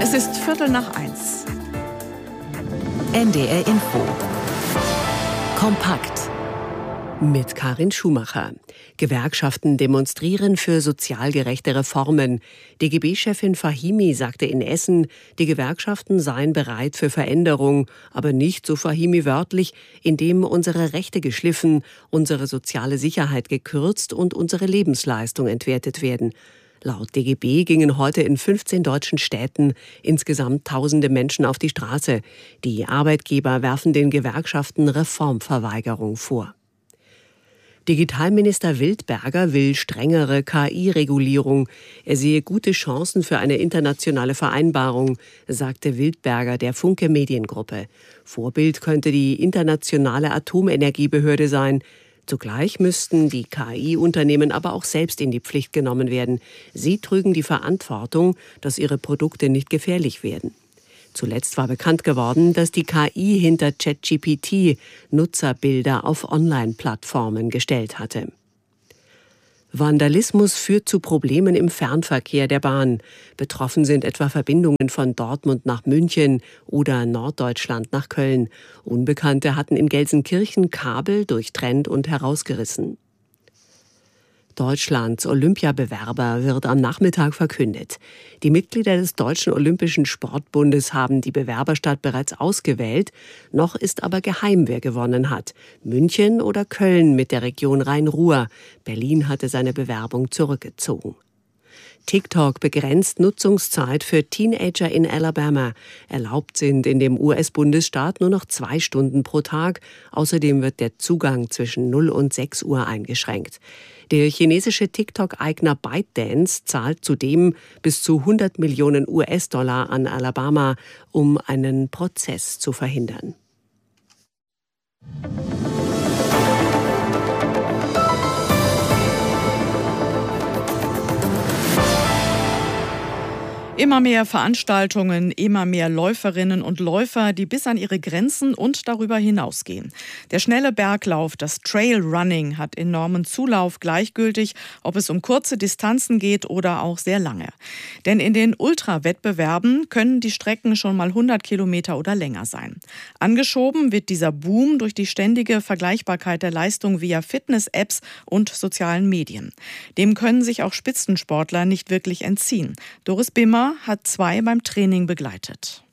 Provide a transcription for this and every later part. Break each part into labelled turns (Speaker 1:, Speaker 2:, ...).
Speaker 1: Es ist 1:15.
Speaker 2: NDR Info. Kompakt. Mit Karin Schumacher. Gewerkschaften demonstrieren für sozial gerechte Reformen. DGB-Chefin Fahimi sagte in Essen, die Gewerkschaften seien bereit für Veränderung, aber nicht, so Fahimi wörtlich, indem unsere Rechte geschliffen, unsere soziale Sicherheit gekürzt und unsere Lebensleistung entwertet werden. Laut DGB gingen heute in 15 deutschen Städten insgesamt tausende Menschen auf die Straße. Die Arbeitgeber werfen den Gewerkschaften Reformverweigerung vor. Digitalminister Wildberger will strengere KI-Regulierung. Er sehe gute Chancen für eine internationale Vereinbarung, sagte Wildberger der Funke Mediengruppe. Vorbild könnte die internationale Atomenergiebehörde sein. Zugleich müssten die KI-Unternehmen aber auch selbst in die Pflicht genommen werden. Sie trügen die Verantwortung, dass ihre Produkte nicht gefährlich werden. Zuletzt war bekannt geworden, dass die KI hinter ChatGPT Nutzerbilder auf Online-Plattformen gestellt hatte. Vandalismus führt zu Problemen im Fernverkehr der Bahn. Betroffen sind etwa Verbindungen von Dortmund nach München oder Norddeutschland nach Köln. Unbekannte hatten in Gelsenkirchen Kabel durchtrennt und herausgerissen. Deutschlands Olympiabewerber wird am Nachmittag verkündet. Die Mitglieder des Deutschen Olympischen Sportbundes haben die Bewerberstadt bereits ausgewählt. Noch ist aber geheim, wer gewonnen hat. München oder Köln mit der Region Rhein-Ruhr. Berlin hatte seine Bewerbung zurückgezogen. TikTok begrenzt Nutzungszeit für Teenager in Alabama. Erlaubt sind in dem US-Bundesstaat nur noch 2 Stunden pro Tag. Außerdem wird der Zugang zwischen 0 und 6 Uhr eingeschränkt. Der chinesische TikTok-Eigner ByteDance zahlt zudem bis zu 100 Millionen US-Dollar an Alabama, um einen Prozess zu verhindern.
Speaker 1: Immer mehr Veranstaltungen, immer mehr Läuferinnen und Läufer, die bis an ihre Grenzen und darüber hinausgehen. Der schnelle Berglauf, das Trailrunning, hat enormen Zulauf, gleichgültig, ob es um kurze Distanzen geht oder auch sehr lange. Denn in den Ultrawettbewerben können die Strecken schon mal 100 Kilometer oder länger sein. Angeschoben wird dieser Boom durch die ständige Vergleichbarkeit der Leistung via Fitness-Apps und sozialen Medien. Dem können sich auch Spitzensportler nicht wirklich entziehen. Doris Bimmer hat 2 beim Training begleitet.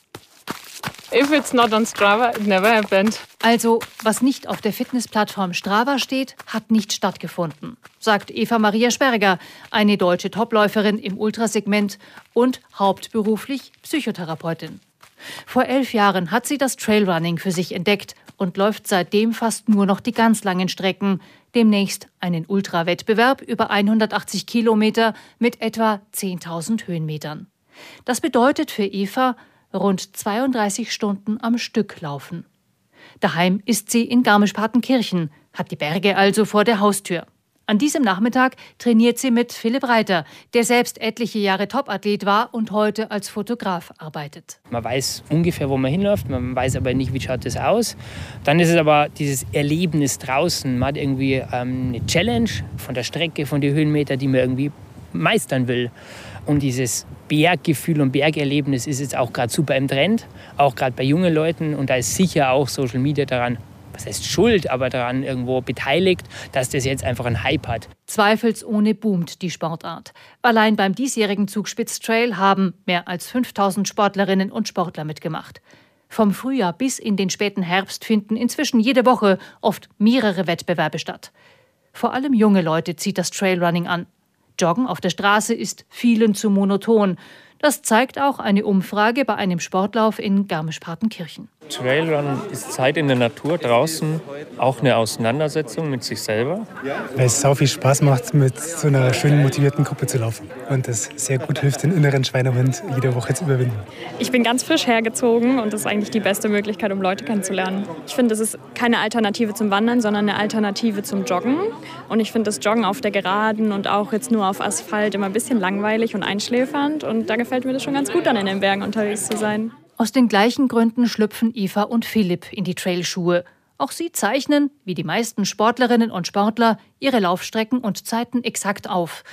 Speaker 3: If it's not on Strava, it never happened.
Speaker 4: Also, was nicht auf der Fitnessplattform Strava steht, hat nicht stattgefunden, sagt Eva Maria Sperger, eine deutsche Topläuferin im Ultrasegment und hauptberuflich Psychotherapeutin. Vor 11 Jahren hat sie das Trailrunning für sich entdeckt und läuft seitdem fast nur noch die ganz langen Strecken. Demnächst einen Ultrawettbewerb über 180 Kilometer mit etwa 10.000 Höhenmetern. Das bedeutet für Eva rund 32 Stunden am Stück laufen. Daheim ist sie in Garmisch-Partenkirchen, hat die Berge also vor der Haustür. An diesem Nachmittag trainiert sie mit Philipp Reiter, der selbst etliche Jahre Topathlet war und heute als Fotograf arbeitet.
Speaker 5: Man weiß ungefähr, wo man hinläuft, man weiß aber nicht, wie schaut das aus. Dann ist es aber dieses Erlebnis draußen. Man hat irgendwie eine Challenge von der Strecke, von den Höhenmetern, die man irgendwie meistern will. Und dieses Berggefühl und Bergerlebnis ist jetzt auch gerade super im Trend, auch gerade bei jungen Leuten. Und da ist sicher auch Social Media daran, was heißt schuld, aber daran irgendwo beteiligt, dass das jetzt einfach einen Hype hat.
Speaker 4: Zweifelsohne boomt die Sportart. Allein beim diesjährigen Zugspitz-Trail haben mehr als 5.000 Sportlerinnen und Sportler mitgemacht. Vom Frühjahr bis in den späten Herbst finden inzwischen jede Woche oft mehrere Wettbewerbe statt. Vor allem junge Leute zieht das Trailrunning an. Joggen auf der Straße ist vielen zu monoton. Das zeigt auch eine Umfrage bei einem Sportlauf in Garmisch-Partenkirchen.
Speaker 6: Trailrun ist Zeit in der Natur, draußen, auch eine Auseinandersetzung mit sich selber.
Speaker 7: Weil es sau viel Spaß macht, mit so einer schönen, motivierten Gruppe zu laufen. Und das sehr gut hilft, den inneren Schweinehund jede Woche zu überwinden.
Speaker 8: Ich bin ganz frisch hergezogen und das ist eigentlich die beste Möglichkeit, um Leute kennenzulernen. Ich finde, es ist keine Alternative zum Wandern, sondern eine Alternative zum Joggen. Und ich finde das Joggen auf der Geraden und auch jetzt nur auf Asphalt immer ein bisschen langweilig und einschläfernd. Und da gefällt mir das schon ganz gut, dann in den Bergen unterwegs zu sein.
Speaker 4: Aus den gleichen Gründen schlüpfen Eva und Philipp in die Trailschuhe. Auch sie zeichnen, wie die meisten Sportlerinnen und Sportler, ihre Laufstrecken und Zeiten exakt auf.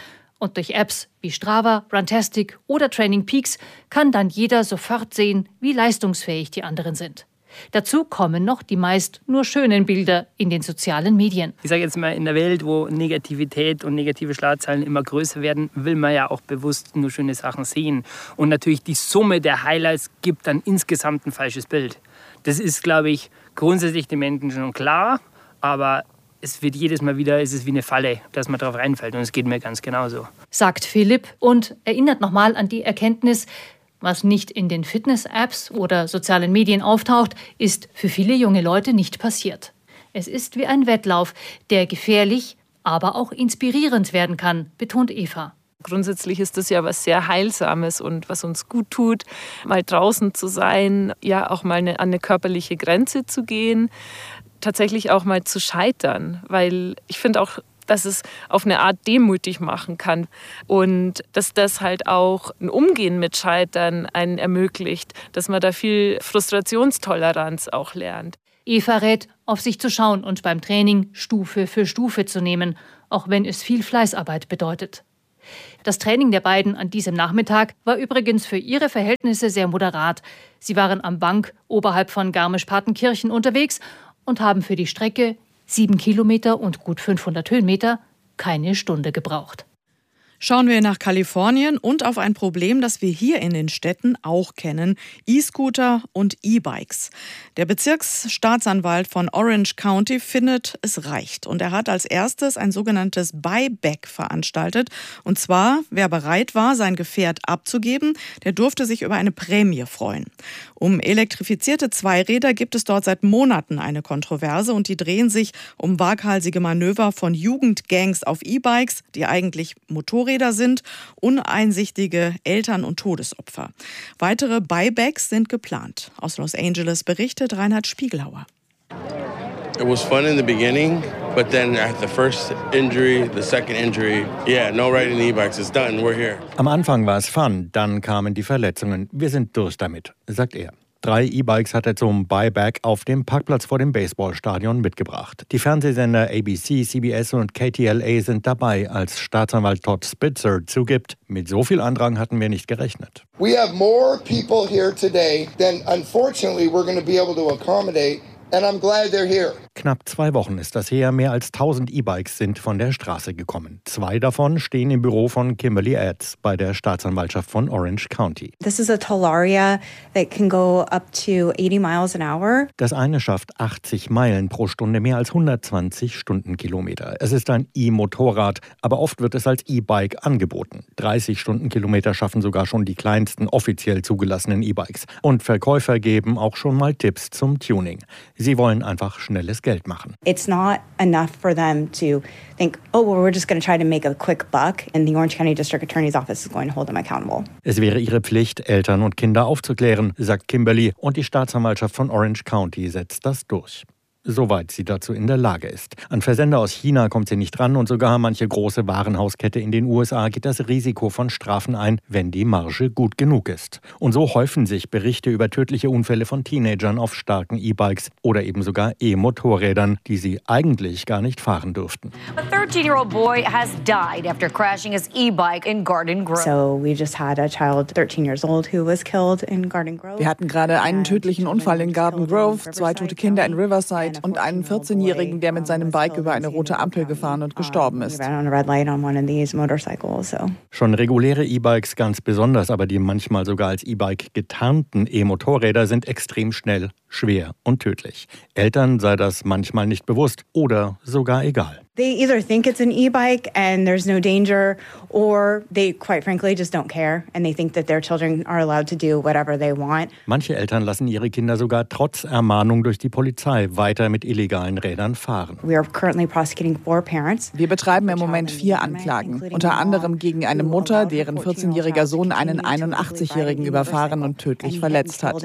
Speaker 4: Und durch Apps wie Strava, Runtastic oder Training Peaks kann dann jeder sofort sehen, wie leistungsfähig die anderen sind. Dazu kommen noch die meist nur schönen Bilder in den sozialen Medien.
Speaker 5: Ich sage jetzt mal, in der Welt, wo Negativität und negative Schlagzeilen immer größer werden, will man ja auch bewusst nur schöne Sachen sehen. Und natürlich die Summe der Highlights gibt dann insgesamt ein falsches Bild. Das ist, glaube ich, grundsätzlich den Menschen schon klar, aber es wird jedes Mal wieder, es ist wie eine Falle, dass man darauf reinfällt. Und es geht mir ganz genauso.
Speaker 4: Sagt Philipp und erinnert nochmal an die Erkenntnis, was nicht in den Fitness-Apps oder sozialen Medien auftaucht, ist für viele junge Leute nicht passiert. Es ist wie ein Wettlauf, der gefährlich, aber auch inspirierend werden kann, betont Eva.
Speaker 3: Grundsätzlich ist das ja was sehr Heilsames und was uns gut tut, mal draußen zu sein, ja auch mal an eine körperliche Grenze zu gehen, tatsächlich auch mal zu scheitern, weil ich finde auch, dass es auf eine Art demütig machen kann und dass das halt auch ein Umgehen mit Scheitern einen ermöglicht, dass man da viel Frustrationstoleranz auch lernt.
Speaker 4: Eva rät, auf sich zu schauen und beim Training Stufe für Stufe zu nehmen, auch wenn es viel Fleißarbeit bedeutet. Das Training der beiden an diesem Nachmittag war übrigens für ihre Verhältnisse sehr moderat. Sie waren am Bank oberhalb von Garmisch-Partenkirchen unterwegs und haben für die Strecke 7 Kilometer und gut 500 Höhenmeter keine Stunde gebraucht.
Speaker 1: Schauen wir nach Kalifornien und auf ein Problem, das wir hier in den Städten auch kennen: E-Scooter und E-Bikes. Der Bezirksstaatsanwalt von Orange County findet, es reicht. Und er hat als erstes ein sogenanntes Buyback veranstaltet. Und zwar, wer bereit war, sein Gefährt abzugeben, der durfte sich über eine Prämie freuen. Um elektrifizierte Zweiräder gibt es dort seit Monaten eine Kontroverse und die drehen sich um waghalsige Manöver von Jugendgangs auf E-Bikes, die eigentlich Motorräder sind, uneinsichtige Eltern und Todesopfer. Weitere Buybacks sind geplant. Aus Los Angeles berichtet Reinhard Spiegelhauer.
Speaker 9: It was fun in the beginning, but then at the first injury, the second injury, no riding E-Bikes, it's done, we're here.
Speaker 10: Am Anfang war es Fun, dann kamen die Verletzungen. Wir sind durch damit, sagt er. 3 E-Bikes hat er zum Buyback auf dem Parkplatz vor dem Baseballstadion mitgebracht. Die Fernsehsender ABC, CBS und KTLA sind dabei, als Staatsanwalt Todd Spitzer zugibt, mit so viel Andrang hatten wir nicht gerechnet.
Speaker 11: We have more people here today than unfortunately we're going to be able to accommodate. And I'm glad they're here.
Speaker 10: Knapp 2 Wochen ist das her. Mehr als 1000 E-Bikes sind von der Straße gekommen. 2 davon stehen im Büro von Kimberly Adds bei der Staatsanwaltschaft von Orange County.
Speaker 12: This is a Talaria that can go up to 80 miles an hour.
Speaker 10: Das eine schafft 80 Meilen pro Stunde, mehr als 120 Stundenkilometer. Es ist ein E-Motorrad, aber oft wird es als E-Bike angeboten. 30 Stundenkilometer schaffen sogar schon die kleinsten offiziell zugelassenen E-Bikes. Und Verkäufer geben auch schon mal Tipps zum Tuning. Sie wollen einfach schnelles Geld machen.
Speaker 12: It's not enough for them to think, oh, well, we're just going to try to make a quick buck and the Orange County District Attorney's Office is going to hold them accountable.
Speaker 10: Es wäre ihre Pflicht, Eltern und Kinder aufzuklären, sagt Kimberly, und die Staatsanwaltschaft von Orange County setzt das durch. Soweit sie dazu in der Lage ist. An Versender aus China kommt sie nicht ran und sogar manche große Warenhauskette in den USA geht das Risiko von Strafen ein, wenn die Marge gut genug ist. Und so häufen sich Berichte über tödliche Unfälle von Teenagern auf starken E-Bikes oder eben sogar E-Motorrädern, die sie eigentlich gar nicht fahren dürften.
Speaker 13: A 13-year-old boy has died after crashing his e-bike in Garden Grove.
Speaker 12: So we just had a child 13 years old who was killed in Garden Grove.
Speaker 14: Wir hatten gerade einen tödlichen Unfall in Garden Grove, 2 tote Kinder in Riverside und einen 14-Jährigen, der mit seinem Bike über eine rote Ampel gefahren und gestorben ist.
Speaker 10: Schon reguläre E-Bikes ganz besonders, aber die manchmal sogar als E-Bike getarnten E-Motorräder sind extrem schnell, schwer und tödlich. Eltern sei das manchmal nicht bewusst oder sogar egal.
Speaker 12: They either think it's an e-bike and there's no danger, or they quite frankly just don't care and they think that their children are allowed to do whatever they want.
Speaker 10: Manche Eltern lassen ihre Kinder sogar trotz Ermahnung durch die Polizei weiter mit illegalen Rädern fahren.
Speaker 12: We are currently prosecuting 4 parents.
Speaker 14: Wir betreiben im Moment 4 Anklagen, unter anderem gegen eine Mutter, deren 14-jähriger Sohn einen 81-Jährigen überfahren und tödlich verletzt hat.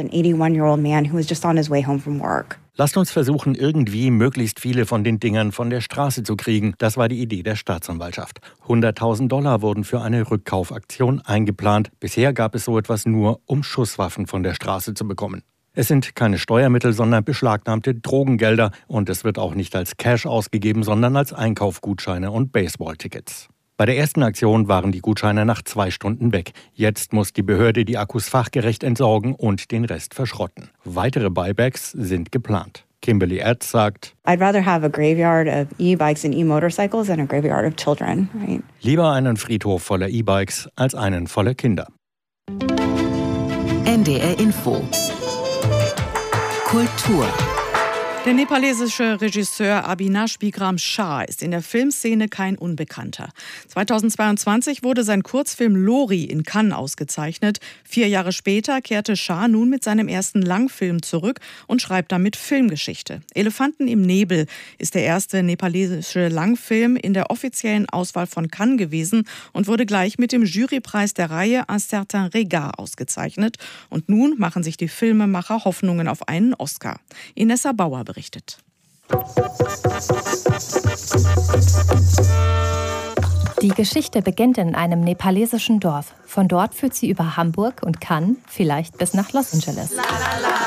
Speaker 14: Lasst uns versuchen, irgendwie möglichst viele von den Dingern von der Straße zu kriegen. Das war die Idee der Staatsanwaltschaft. $100.000 wurden für eine Rückkaufaktion eingeplant. Bisher gab es so etwas nur, um Schusswaffen von der Straße zu bekommen. Es sind keine Steuermittel, sondern beschlagnahmte Drogengelder. Und es wird auch nicht als Cash ausgegeben, sondern als Einkaufgutscheine und Baseballtickets. Bei der ersten Aktion waren die Gutscheine nach 2 Stunden weg. Jetzt muss die Behörde die Akkus fachgerecht entsorgen und den Rest verschrotten. Weitere Buybacks sind geplant. Kimberly Ertz sagt,
Speaker 12: I'd rather have a graveyard of e-bikes and e-motorcycles than a graveyard of children, right?
Speaker 14: Lieber einen Friedhof voller E-Bikes als einen voller Kinder.
Speaker 15: NDR Info. Kultur.
Speaker 1: Der nepalesische Regisseur Abhinash Bikram Shah ist in der Filmszene kein Unbekannter. 2022 wurde sein Kurzfilm Lori in Cannes ausgezeichnet. 4 Jahre später kehrte Shah nun mit seinem ersten Langfilm zurück und schreibt damit Filmgeschichte. Elefanten im Nebel ist der erste nepalesische Langfilm in der offiziellen Auswahl von Cannes gewesen und wurde gleich mit dem Jurypreis der Reihe Un certain regard ausgezeichnet. Und nun machen sich die Filmemacher Hoffnungen auf einen Oscar. Inessa Bauer berichtet.
Speaker 16: Die Geschichte beginnt in einem nepalesischen Dorf. Von dort führt sie über Hamburg und Cannes, vielleicht bis nach Los Angeles.